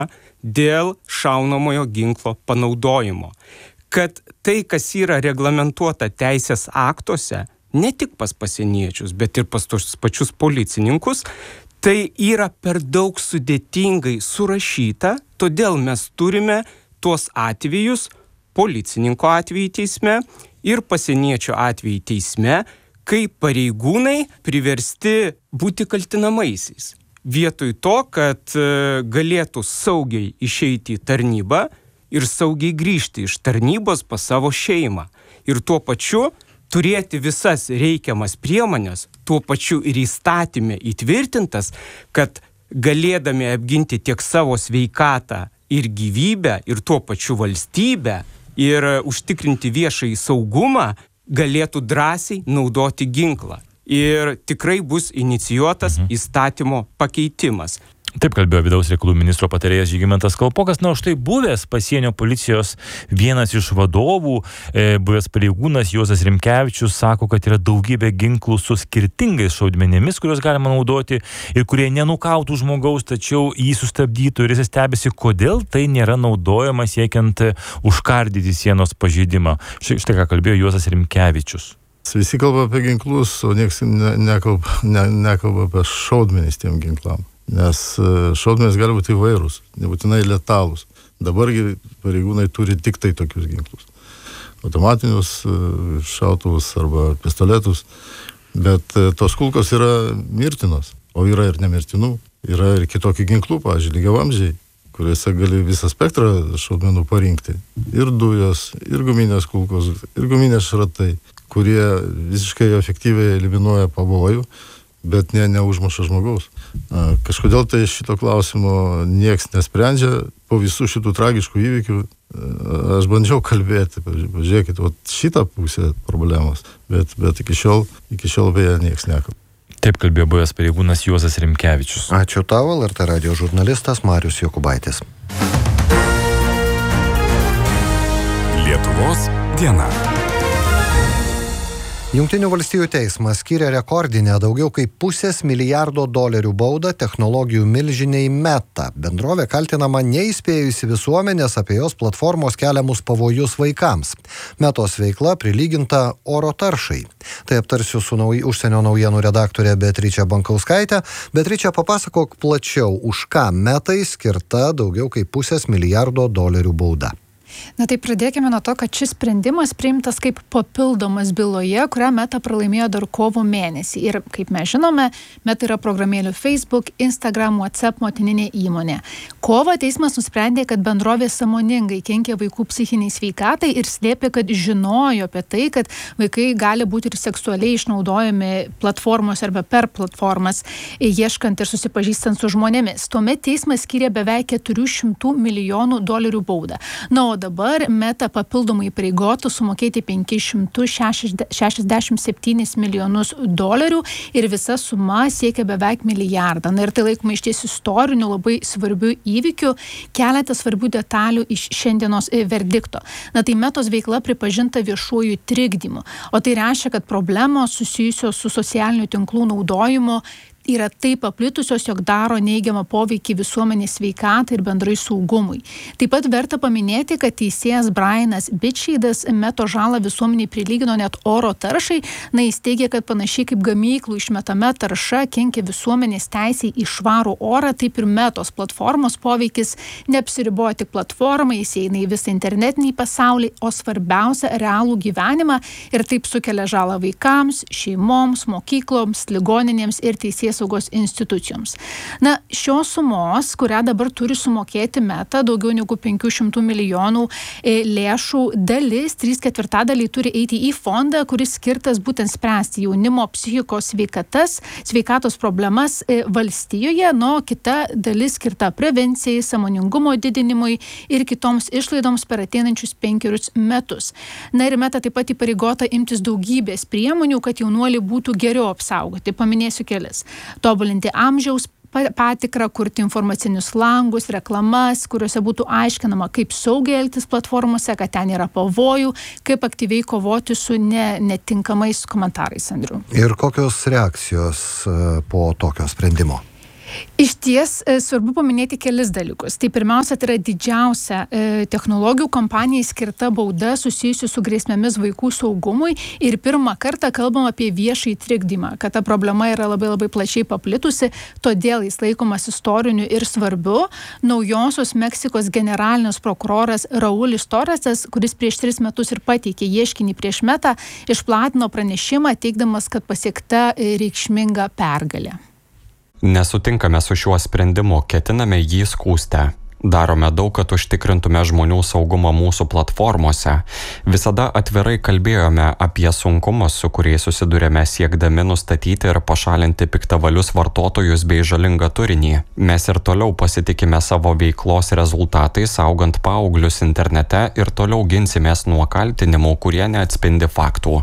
dėl šaunamojo ginklo panaudojimo. Kad tai, kas yra reglamentuota teisės aktuose, ne tik pas pasieniečius, bet ir pas tos pačius policininkus, tai yra per daug sudėtingai surašyta, todėl mes turime tuos atvejus, policininko atvejį teisme ir pasieniečio atvejį teisme, kai pareigūnai priversti būti kaltinamaisiais. Vietoj to, kad galėtų saugiai išeiti į tarnybą ir saugiai grįžti iš tarnybos pas savo šeimą. Ir tuo pačiu turėti visas reikiamas priemonės, tuo pačiu ir įstatyme įtvirtintas, kad galėdami apginti tiek savo sveikatą ir gyvybę, ir tuo pačiu valstybę, ir užtikrinti viešąjį saugumą, galėtų drąsiai naudoti ginklą. Ir tikrai bus inicijuotas įstatymo pakeitimas. Taip kalbėjo vidaus reikalų ministro patarėjas Žygimantas Kalpokas. Na, štai buvęs pasienio policijos vienas iš vadovų, buvęs pareigūnas Juozas Rimkevičius sako, kad yra daugybė ginklų su skirtingais šaudmenimis, kuriuos galima naudoti ir kurie nenukautų žmogaus, tačiau jį sustabdytų, ir jis stebisi, kodėl tai nėra naudojama siekiant užkardyti sienos pažeidimą. Štai ką kalbėjo Juozas Rimkevičius. Visi kalba apie ginklus, o niekas nekalba apie šaudmenis tiem ginklam. Nes šaudmenys gali būti įvairūs, nebūtinai letalūs. Dabargi pareigūnai turi tik tai tokius ginklus. Automatinius šautuvus arba pistoletus, bet tos kulkos yra mirtinos, o yra ir nemirtinų. Yra ir kitokių ginklų, pavyzdžiui, lygiavamzdžiai, kuriuose gali visą spektrą šaudmenų parinkti. Ir dujos, ir guminės kulkos, ir guminės šratai, kurie visiškai efektyviai eliminuoja pavojų, bet neužmuša žmogaus. Kažkodėl tai šito klausimo nieks nesprendžia. Po visų šitų tragiškų įvykių aš bandžiau kalbėti, pažiūrėkit, šitą pusę problemos, bet iki šiol beje nieks nekalba. Taip kalbėjo buvęs pareigūnas Juozas Rimkevičius. Ačiū tau, LRT radijo žurnalistas Marius Jokubaitis. Lietuvos diena. Jungtinių valstijų teismas skyrė rekordinę daugiau kaip $500 milijardo baudą technologijų milžiniai Meta. Bendrovė kaltinama neįspėjusi visuomenės apie jos platformos keliamus pavojus vaikams. Metos veikla prilyginta oro taršai. Tai aptarsiu su užsienio naujienų redaktorė Beatričė Bankauskaitė. Beatričė, papasakok plačiau, už ką Metai skirta daugiau kaip $500 milijardo bauda. Na tai pradėkime nuo to, kad šis sprendimas priimtas kaip papildomas byloje, kurią Meta pralaimėjo dar kovo mėnesį. Ir kaip mes žinome, Meta yra programėlių Facebook, Instagram, WhatsApp motininė įmonė. Kovą teismas nusprendė, kad bendrovė sąmoningai kenkė vaikų psichiniai sveikatai ir slėpė, kad žinojo apie tai, kad vaikai gali būti ir seksualiai išnaudojami platformos arba per platformas, ieškant ir susipažįstant su žmonėmis. Tuomet teismas skyrė beveik $400 milijonų baudą. Na, o dabar Meta papildomai įpareigotų sumokėti $567 milijonus ir visa suma siekia beveik milijardą. Na ir tai laikoma išties istorinių labai svarbių įvykių, keletą svarbių detalių iš šiandienos verdikto. Na tai Metos veikla pripažinta viešuoju trikdymu, o tai reiškia, kad problemos susijusios su socialinių tinklų naudojimu yra taip paplitusios, jog daro neigiamą poveikį visuomenės sveikatai ir bendrai saugumui. Taip pat verta paminėti, kad teisėjas Brianas Bitšeidas Meto žalą visuomeniai prilygino net oro taršai. Na, jis teigia, kad panašiai kaip gamyklų išmetama tarša kenkia visuomenės teisei į švarų orą, taip ir Metos platformos poveikis neapsiriboja tik platformai, jis eina į visą internetinį pasaulį, o svarbiausia realų gyvenimą ir taip sukelia žalą vaikams, šeimoms, mokykloms, ligoninėms ir teisėsaugos institucijoms. Na, šios sumos, kurią dabar turi sumokėti Meta, daugiau negu 500 milijonų lėšų dalis, 3/4 turi eiti į fondą, kuris skirtas būtent spręsti jaunimo psichikos sveikatos problemas valstijoje, nuo kita dalis skirta prevencijai, sąmoningumo didinimui ir kitoms išlaidoms per ateinančius 5 metus. Na ir Meta taip pat įpareigota imtis daugybės priemonių, kad jaunuoliai būtų geriau apsaugoti. Paminėsiu kelis. Tobulinti amžiaus patikrą, kurti informacinius langus, reklamas, kuriuose būtų aiškinama, kaip saugiai elgtis platformose, kad ten yra pavojų, kaip aktyviai kovoti su netinkamais komentarais, Andriu. Ir kokios reakcijos po tokio sprendimo? Iš ties svarbu paminėti kelis dalykus. Tai pirmiausia, tai yra didžiausia technologijų kompanijai skirta bauda susijusi su grėsmėmis vaikų saugumui ir pirmą kartą kalbam apie viešąjį trikdymą, kad ta problema yra labai labai plačiai paplitusi, todėl jis laikomas istoriniu ir svarbiu. Naujosios Meksikos generalinis prokuroras Raulis Torresas, kuris prieš 3 metus ir pateikė ieškinį prieš Metą, išplatino pranešimą teigdamas, kad pasiekta reikšminga pergalė. Nesutinkame su šiuo sprendimu, ketiname jį skųsti. Darome daug, kad užtikrintume žmonių saugumą mūsų platformose. Visada atvirai kalbėjome apie sunkumus, su kuriais susidurėme siekdami nustatyti ir pašalinti piktavalius vartotojus bei žalingą turinį. Mes ir toliau pasitikime savo veiklos rezultatais, saugant paauglius internete ir toliau ginsimės nuo kaltinimų, kurie neatspindi faktų.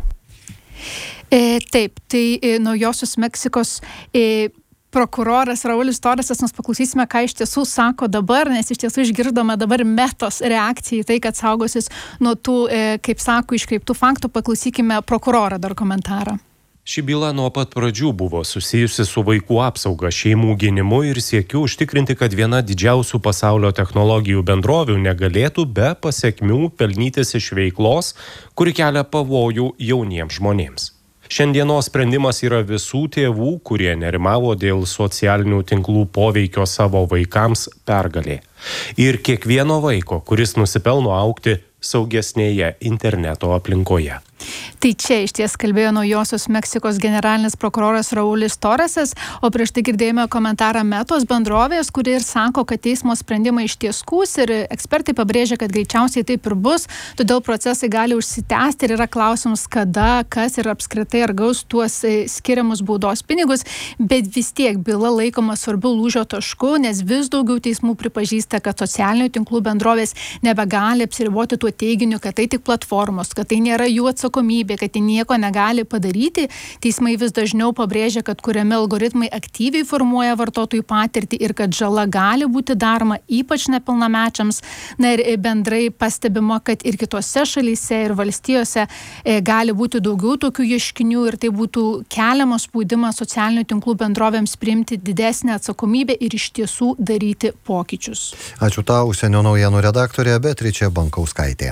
Taip, tai Naujosios Meksikos prokuroras Raulis Torresas, mes paklausysime, ką iš tiesų sako dabar, nes iš tiesų išgirdome dabar Metos reakciją į tai, kad saugosis nuo tų, kaip sako, iškreiptų faktų. Paklausykime prokurorą dar komentarą. Ši byla nuo pat pradžių buvo susijusi su vaikų apsauga, šeimų gynimu ir siekiu užtikrinti, kad viena didžiausių pasaulio technologijų bendrovių negalėtų be pasekmių pelnytis iš veiklos, kuri kelia pavojų jauniems žmonėms. Šiandienos sprendimas yra visų tėvų, kurie nerimavo dėl socialinių tinklų poveikio savo vaikams, pergalė. Ir kiekvieno vaiko, kuris nusipelno augti saugesnėje interneto aplinkoje. Tai čia iš ties kalbėjo Naujosios Meksikos generalinis prokuroras Raulis Torresas, o prieš tai girdėjome komentarą Metos bendrovės, kuri ir sako, kad teismo sprendimai iš ties skųs ir ekspertai pabrėžia, kad greičiausiai taip ir bus, todėl procesai gali užsitęsti ir yra klausimas, kada, kas ir apskritai ar gaus tuos skiriamus baudos pinigus, bet vis tiek byla laikoma svarbiu lūžio tašku, nes vis daugiau teismų pripažįsta, kad socialinių tinklų bendrovės nebegali apsiriboti tuo teiginiu, kad tai tik platformos, kad tai nėra jų atsakomybė, kad jie nieko negali padaryti. Teismai vis dažniau pabrėžia, kad kuriami algoritmai aktyviai formuoja vartotojų patirtį ir kad žala gali būti daroma ypač nepilnamečiams. Na ir bendrai pastebima, kad ir kitose šalyse ir valstijose gali būti daugiau tokių ieškinių ir tai būtų keliamas spaudimas socialinių tinklų bendrovėms priimti didesnę atsakomybę ir iš tiesų daryti pokyčius. Ačiū tau, užsienio naujienų redaktorė Beatričė Bankauskaitė.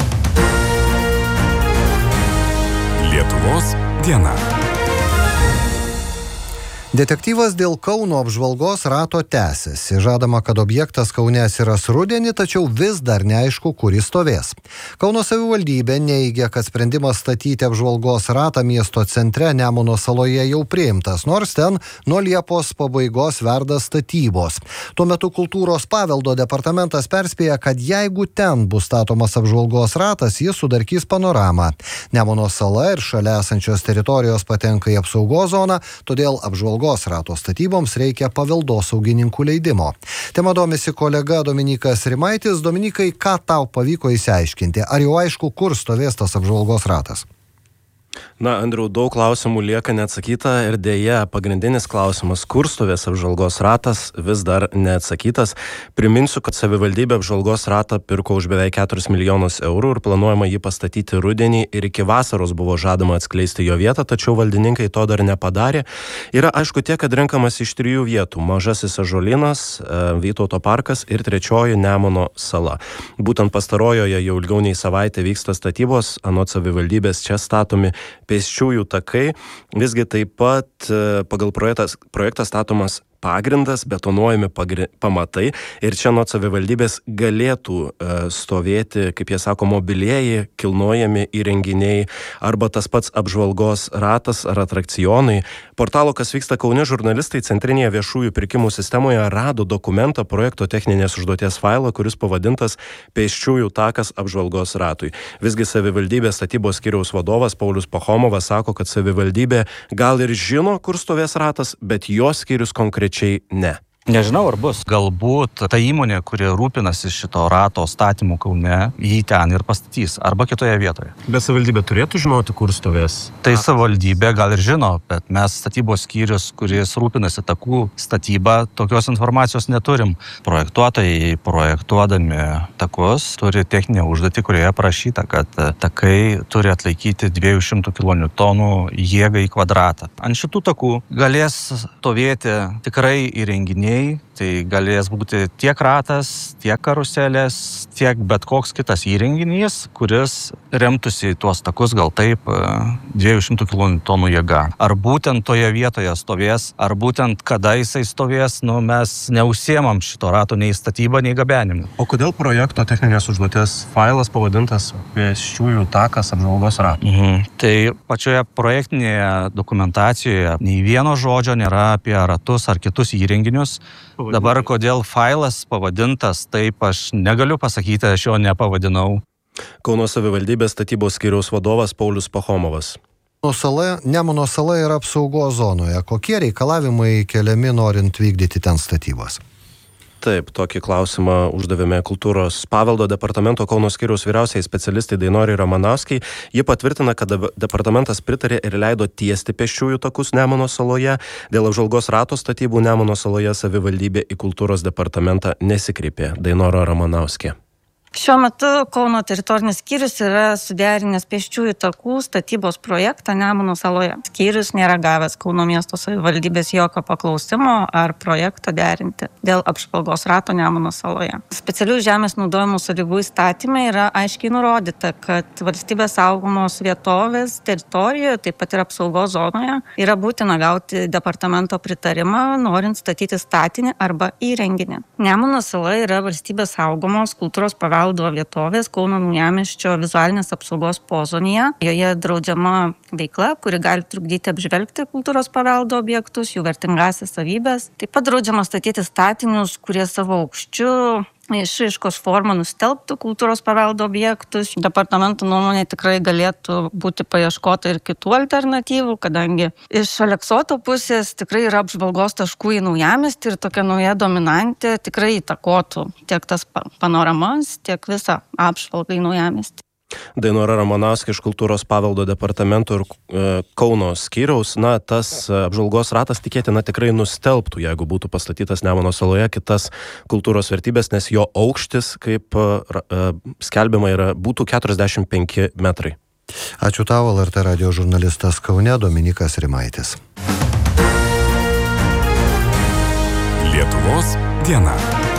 Lietuvos diena. Detektyvas dėl Kauno apžvalgos rato tęsiasi. Žadama, kad objektas Kaune atsiras rudenį, tačiau vis dar neaišku, kur jis stovės. Kauno savivaldybė neigia, kad sprendimas statyti apžvalgos ratą miesto centre Nemuno saloje jau priimtas, nors ten nuo Liepos pabaigos verda statybos. Tuo metu kultūros paveldo departamentas perspėja, kad jeigu ten bus statomas apžvalgos ratas, jis sudarkys panoramą. Nemuno sala ir šalia esančios teritorijos patenka į apsaugos zoną, todėl apžvalgos rato statyboms reikia paveldosaugininkų leidimo. Tema domisi kolega Dominikas Rimaitis. Dominikai, ką tau pavyko išsiaiškinti? Ar jau aišku, kur stovės tas apžvalgos ratas? Na, Andriau, daug klausimų lieka neatsakyta ir dėja pagrindinis klausimas, kur stovės apžvalgos ratas, vis dar neatsakytas. Priminsiu, kad savivaldybė apžvalgos ratą pirko už beveik 4 milijonus eurų ir planuojama jį pastatyti rudenį ir iki vasaros buvo žadama atskleisti jo vietą, tačiau valdininkai to dar nepadarė. Yra aišku tiek, kad renkamas iš 3 vietų - Mažasis Ąžuolynas, Vytauto parkas ir 3 Nemuno sala. Būtent pastarojoje jau ilgiau nei savaitę vyksta statybos, anot savivaldybės čia statomi pėsčiųjų takai, visgi taip pat pagal projektą statomas pagrindas, betonuojami pamatai ir čia nuo savivaldybės galėtų stovėti, kaip jie sako, mobilieji, kilnojami įrenginiai arba tas pats apžvalgos ratas ar atrakcionai. Portalo Kas vyksta Kaune žurnalistai centrinėje viešųjų pirkimų sistemoje rado dokumentą projekto techninės užduoties failą, kuris pavadintas Pėsčiųjų takas apžvalgos ratui. Visgi savivaldybės statybos skyriaus vadovas Paulius Pachomovas sako, kad savivaldybė gal ir žino, kur stovės ratas, bet jos skyrius konkrečiai ne. Nežinau, ar bus. Galbūt ta įmonė, kuri rūpinasi šito rato statymu Kaune, jį ten ir pastatys, arba kitoje vietoje. Bet savivaldybė turėtų žinoti, kur stovės? Tai savivaldybė gal ir žino, bet mes statybos skyrius, kuris rūpinasi takų statybą, tokios informacijos neturim. Projektuotojai, projektuodami takus, turi techninę užduotį, kurioje parašyta, kad takai turi atlaikyti 200 kN jėgą į kvadratą. Ant šitų takų galės stovėti tikrai įrenginiai. Tai galės būti tiek ratas, tiek karuselės, tiek bet koks kitas įrenginys, kuris remtųsi tuos takus gal taip 200 kN jėga. Ar būtent toje vietoje stovės, ar būtent kada jisai stovės, mes neužsiemam šito rato nei statybą, nei gabenimu. O kodėl projekto techninės užduoties failas pavadintas pėsčiųjų takas apžvalgos ratų? Tai pačioje projektinėje dokumentacijoje nei vieno žodžio nėra apie ratus ar kitus įrenginius. Dabar kodėl failas pavadintas, taip aš negaliu pasakyti, aš jo nepavadinau. Kauno savivaldybės statybos skyriaus vadovas Paulius Pachomovas. Nemuno sala yra apsaugos zonoje. Kokie reikalavimai keliami norint vykdyti ten statybas? Taip, tokį klausimą uždavėme kultūros paveldo departamento Kauno skyriaus vyriausiai specialistai Dainorai Ramanauskiai. Ji patvirtina, kad departamentas pritarė ir leido tiesti pėsčiųjų takus Nemuno saloje. Dėl apžvalgos rato statybų Nemuno saloje savivaldybė į kultūros departamentą nesikreipė. Dainora Ramanauskė. Šiuo metu Kauno teritorinis skyrius yra suderinęs pėsčiųjų takų statybos projektą Nemuno saloje. Skyrius nėra gavęs Kauno miesto savivaldybės jokio paklausimo ar projekto derinti dėl apžvalgos rato Nemuno saloje. Specialių žemės naudojimo sąlygų įstatyme yra aiškiai nurodyta, kad valstybės saugomos vietovės teritorijoje, taip pat ir apsaugos zonoje, yra būtina gauti departamento pritarimą, norint statyti statinį arba įrenginį. Nemuno sala yra valstybės saugomos kultūros paveldo vietovės Kauno Naujamiesčio vizualinės apsaugos pozonėje. Joje draudžiama veikla, kuri gali trukdyti apžvelgti kultūros paveldo objektus, jų vertingąsias savybės. Taip pat draudžiama statyti statinius, kurie savo aukščiu išraiškos formą nustelbtų kultūros paveldo objektus. Departamento nuomonė tikrai galėtų būti paieškota ir kitų alternatyvų, kadangi iš Aleksoto pusės tikrai yra apžvalgos taškų į Naujamiestį ir tokia nauja dominantė tikrai įtakotų tiek tas panoramas, tiek visą apžvalgą į Naujamiestį. Dainora Ramanauskė iš kultūros paveldo departamento ir Kauno skyriaus. Tas apžvalgos ratas tikėtina tikrai nustelbtų, jeigu būtų pastatytas Nemuno saloje kitas kultūros vertybės, nes jo aukštis, kaip skelbiama, būtų 45 metrai. Ačiū tau, LRT radijo žurnalistas Kaune Dominikas Rimaitis. Lietuvos diena.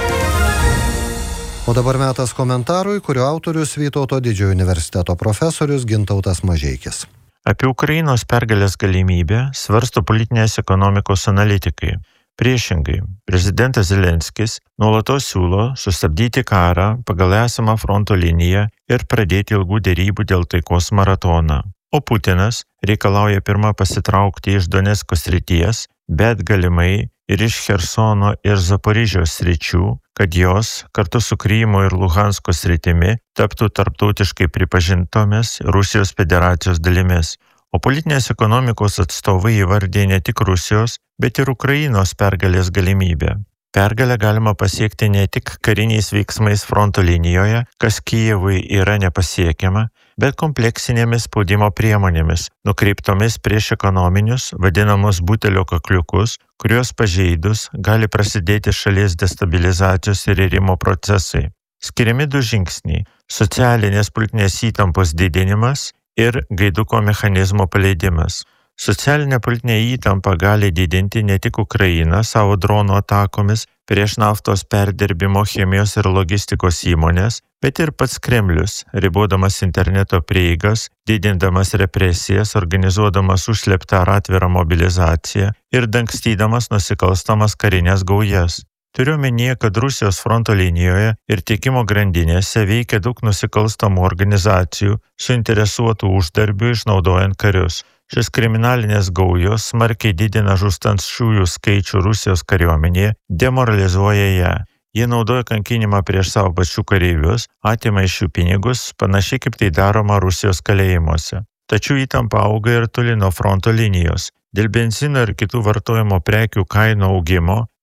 O dabar metas komentarui, kurio autorius Vytauto Didžiojo universiteto profesorius Gintautas Mažeikis. Apie Ukrainos pergalės galimybę svarsto politinės ekonomikos analitikai. Priešingai, prezidentas Zelenskis nuolatos siūlo sustabdyti karą pagal esamą fronto liniją ir pradėti ilgų derybų dėl taikos maratoną. O Putinas reikalauja pirmą pasitraukti iš Donecko srities, bet galimai ir iš Chersono ir Zaporižijos sričių, kad jos kartu su Krymo ir Luhansko sritimi taptų tarptautiškai pripažintomis Rusijos federacijos dalimis. O politinės ekonomikos atstovai įvardė ne tik Rusijos, bet ir Ukrainos pergalės galimybę. Pergalę galima pasiekti ne tik kariniais veiksmais fronto linijoje, kas Kijevui yra nepasiekiama, bet kompleksinėmis spaudimo priemonėmis, nukreiptomis prieš ekonominius, vadinamus butelio kakliukus, kuriuos pažeidus gali prasidėti šalies destabilizacijos ir irimo procesai. Skiriami du žingsniai – socialinės politinės įtampos didinimas ir gaiduko mechanizmo paleidimas. Socialinė politinė įtampa gali didinti ne tik Ukrainą savo dronų atakomis prieš naftos perdirbimo, chemijos ir logistikos įmonės, bet ir pats Kremlius, ribodamas interneto prieigas, didindamas represijas, organizuodamas užslėptą ar atvirą mobilizaciją ir dangstydamas nusikalstamas karinės gaujas. Turiu omenyje, kad Rusijos fronto linijoje ir tiekimo grandinėse veikia daug nusikalstamų organizacijų, suinteresuotų uždarbių išnaudojant karius. Šis kriminalinės gaujos smarkiai didina žūstančiųjų skaičių Rusijos kariuomenėje, demoralizuoja ją. Jie naudoja kankinimą prieš savo pačių kareivius, atima iš jų pinigus, panašiai kaip tai daroma Rusijos kalėjimuose. Tačiau įtampa auga ir toli nuo fronto linijos. Dėl benzino ir kitų vartojimo prekių kainų augimo,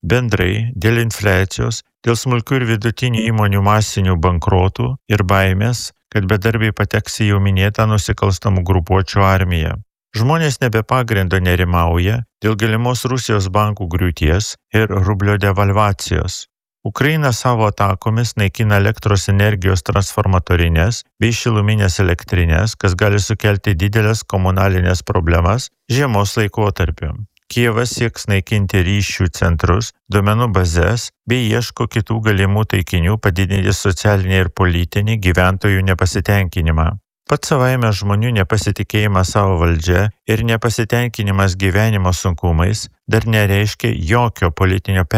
Bendrai, dėl infliacijos, dėl smulkių ir vidutinių įmonių masinių bankrotų ir baimės, kad bedarbiai pateks į jau minėtą nusikalstamų grupuočių armiją. Žmonės nebe pagrindo nerimauja dėl galimos Rusijos bankų griūties ir rublio devalvacijos. Ukraina savo atakomis naikina elektros energijos transformatorinės bei šiluminės elektrinės, kas gali sukelti didelės komunalinės problemas žiemos laikotarpiu. Kijevas sieks naikinti ryšių centrus, duomenų bazes bei ieško kitų galimų taikinių padidinti socialinį ir politinį gyventojų nepasitenkinimą. Pats savaime žmonių nepasitikėjimas savo valdžia ir nepasitenkinimas gyvenimo sunkumais dar nereiškia jokio politinio